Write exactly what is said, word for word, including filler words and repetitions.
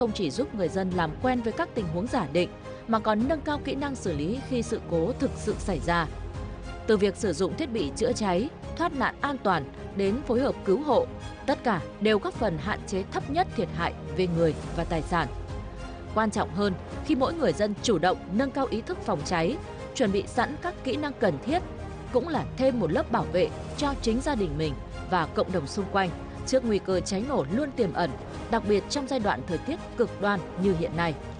không chỉ giúp người dân làm quen với các tình huống giả định mà còn nâng cao kỹ năng xử lý khi sự cố thực sự xảy ra. Từ việc sử dụng thiết bị chữa cháy, thoát nạn an toàn đến phối hợp cứu hộ, tất cả đều góp phần hạn chế thấp nhất thiệt hại về người và tài sản. Quan trọng hơn, khi mỗi người dân chủ động nâng cao ý thức phòng cháy, chuẩn bị sẵn các kỹ năng cần thiết, cũng là thêm một lớp bảo vệ cho chính gia đình mình và cộng đồng xung quanh trước nguy cơ cháy nổ luôn tiềm ẩn, đặc biệt trong giai đoạn thời tiết cực đoan như hiện nay.